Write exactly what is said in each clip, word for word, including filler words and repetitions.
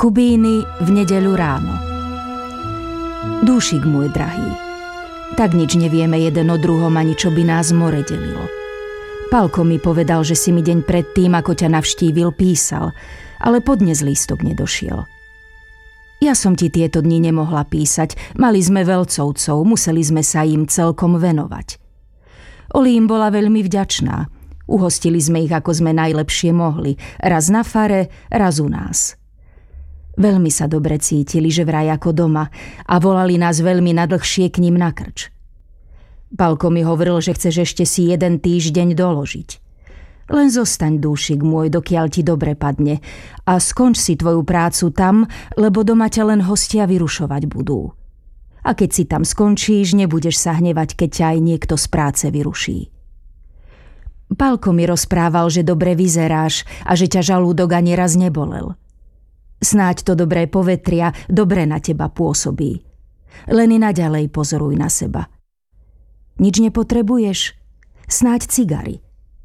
Kubíny v nedeľu ráno. Dúšik môj drahý, tak nič nevieme jeden o druhom, ani čo by nás more delilo. Palko mi povedal, že si mi deň predtým, ako ťa navštívil, písal, ale podnes lístok nedošiel. Ja som ti tieto dni nemohla písať, mali sme veľcovcov, museli sme sa im celkom venovať. Oli im bola veľmi vďačná, uhostili sme ich, ako sme najlepšie mohli, raz na fare, raz u nás. Veľmi sa dobre cítili, že vraj ako doma, a volali nás veľmi nadlhšie k ním na krč. Palko mi hovoril, že chceš ešte si jeden týždeň doložiť. Len zostaň, dúšik môj, dokiaľ ti dobre padne, a skonč si tvoju prácu tam, lebo doma ťa len hostia vyrušovať budú. A keď si tam skončíš, nebudeš sa hnevať, keď ťa aj niekto z práce vyruší. Palko mi rozprával, že dobre vyzeráš a že ťa žalúdok ani raz nebolel. Snáď to dobré povetria dobre na teba pôsobí. Len i naďalej pozoruj na seba. Nič nepotrebuješ? Snáď cigary.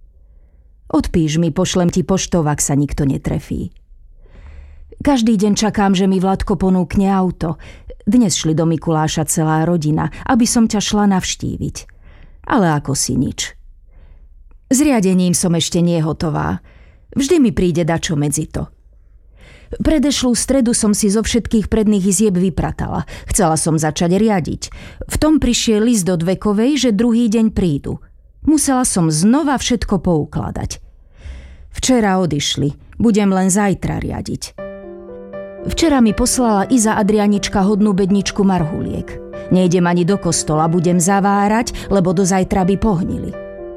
Odpíš mi, pošlem ti poštou, ak sa nikto netrefí. Každý deň čakám, že mi Vladko ponúkne auto. Dnes šli do Mikuláša celá rodina, aby som ťa šla navštíviť. Ale ako si nič. S riadením som ešte nehotová. Vždy mi príde dačo medzi to. Predešlú stredu som si zo všetkých predných izieb vypratala. Chcela som začať riadiť. V tom prišiel list od Vekovej, že druhý deň prídu. Musela som znova všetko poukladať. Včera odišli. Budem len zajtra riadiť. Včera mi poslala Iza Adrianička hodnú bedničku marhuliek. Nejdem ani do kostola, budem zavárať, lebo do zajtra by pohnili.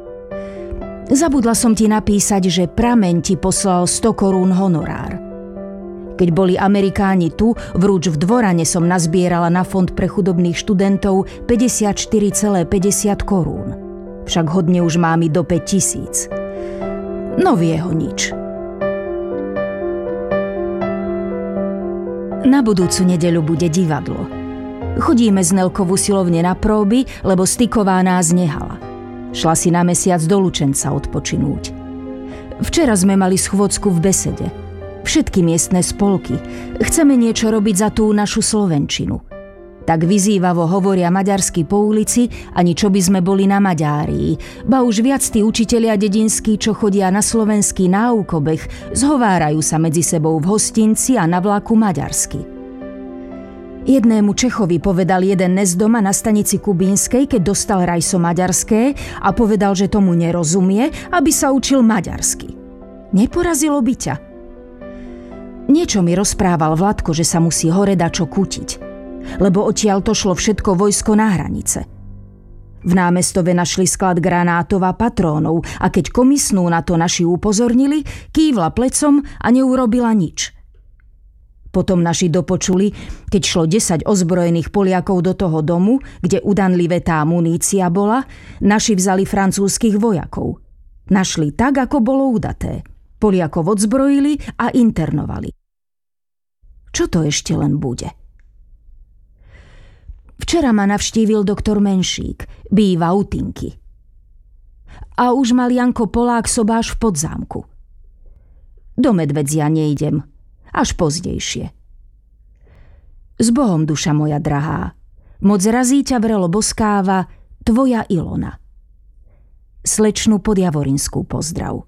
Zabudla som ti napísať, že Prameň ti poslal sto korún honorár. Keď boli Amerikáni tu, vrúč v Dvorane som nazbierala na fond pre chudobných študentov päťdesiatštyri celé päťdesiat korún. Však hodne už mám i do päť tisíc. No vie ho nič. Na budúcu nedeľu bude divadlo. Chodíme z Nelkovu silovne na próby, lebo Styková nás nehala. Šla si na mesiac do Lučenca odpočinúť. Včera sme mali schôdzku v Besede. Všetky miestne spolky. Chceme niečo robiť za tú našu slovenčinu. Tak vyzývavo hovoria maďarsky po ulici, ani čo by sme boli na Maďárii. Ba už viac tí učitelia dedinskí, čo chodia na slovenský náukobeh, zhovárajú sa medzi sebou v hostinci a na vlaku maďarsky. Jednému Čechovi povedal jeden nes doma na stanici Kubínskej, keď dostal rajso maďarské, a povedal, že tomu nerozumie, aby sa učil maďarsky. Neporazilo by ťa? Niečo mi rozprával Vladko, že sa musí hore dačo kútiť, lebo odtiaľ to šlo všetko vojsko na hranice. V námestove našli sklad granátov a patrónov a keď komisnú na to naši upozornili, kývla plecom a neurobila nič. Potom naši dopočuli, keď šlo desať ozbrojených Poliakov do toho domu, kde udanlivé tá munícia bola, naši vzali francúzskych vojakov. Našli tak, ako bolo udaté. Poliakov odzbrojili a internovali. Čo to ešte len bude? Včera ma navštívil doktor Menšík, býva u Tinky. A už mal Janko Polák sobáš v Podzámku. Do Medvedzia nejdem, až pozdejšie. S Bohom, duša moja drahá, moc razí ťa vrelo boskáva tvoja Ilona. Slečnu Podjavorinskú pozdrav.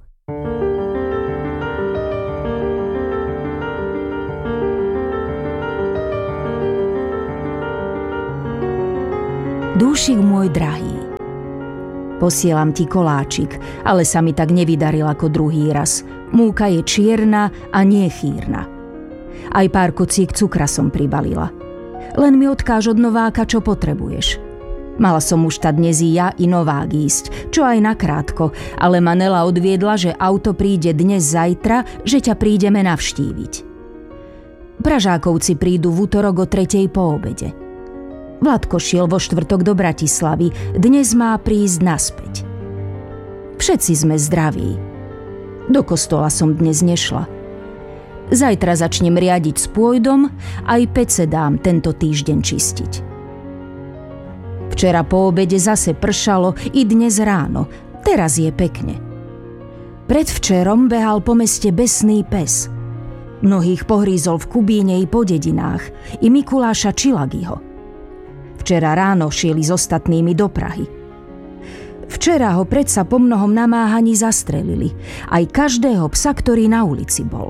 Dúšik môj drahý, posielam ti koláčik, ale sa mi tak nevydaril ako druhý raz. Múka je čierna a nie chýrna. Aj pár kocík cukra som pribalila. Len mi odkáž od Nováka, čo potrebuješ. Mala som už ta dnes i ja i Novák ísť, čo aj nakrátko, ale ma Nela odviedla, že auto príde dnes zajtra, že ťa prídeme navštíviť. Pražákovci prídu v utorok o tretej po obede. Vladko šiel vo štvrtok do Bratislavy, dnes má prísť naspäť. Všetci sme zdraví. Do kostola som dnes nešla. Zajtra začnem riadiť s pôjdom, aj pece dám tento týždeň čistiť. Včera po obede zase pršalo, i dnes ráno, teraz je pekne. Predvčerom behal po meste besný pes. Mnohých pohrízol v Kubíne i po dedinách, i Mikuláša Čilagiho. Včera ráno šieli s ostatnými do Prahy. Včera ho predsa po mnohom namáhaní zastrelili, aj každého psa, ktorý na ulici bol.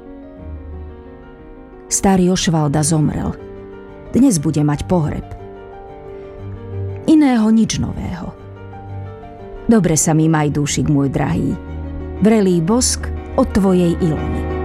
Starý Ošvalda zomrel. Dnes bude mať pohreb. Iného nič nového. Dobre sa mi maj, dúšik môj drahý. Vrelý bosk od tvojej Ilony.